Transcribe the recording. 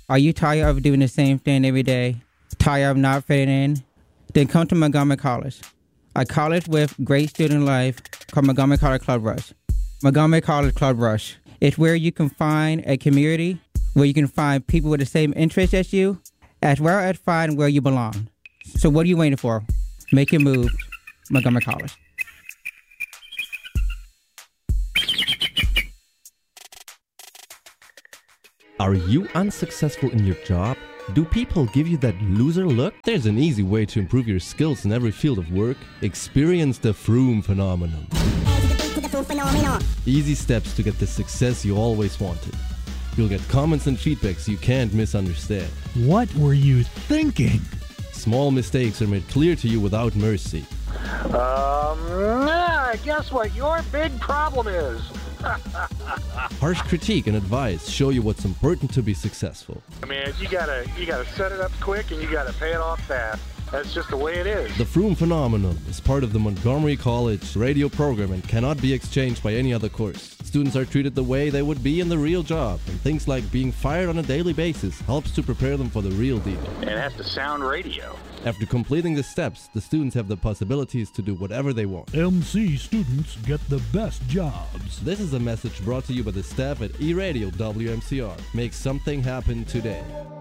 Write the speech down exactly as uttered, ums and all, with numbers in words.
Are you tired of doing the same thing every day? Tired of not fitting in? Then come to Montgomery College, a college with great student life called Montgomery College Club Rush. Montgomery College Club Rush. It's where you can find a community, where you can find people with the same interests as you, as well as find where you belong. So what are you waiting for? Make your move. Montgomery College. Are you unsuccessful in your job? Do people give you that loser look? There's an easy way to improve your skills in every field of work. Experience the Froom phenomenon. Easy steps to get the success you always wanted. You'll get comments and feedbacks you can't misunderstand. What were you thinking? Small mistakes are made clear to you without mercy. Um, yeah, guess what your big problem is? Harsh critique and advice show you what's important to be successful. I mean, you gotta you gotta set it up quick and you gotta pay it off fast. That's just the way it is. The Froom phenomenon is part of the Montgomery College radio program and cannot be exchanged by any other course. Students are treated the way they would be in the real job, and things like being fired on a daily basis helps to prepare them for the real deal. And it has to sound radio. After completing the steps, the students have the possibilities to do whatever they want. M C students get the best jobs. This is a message brought to you by the staff at E-Radio W M C R. Make something happen today.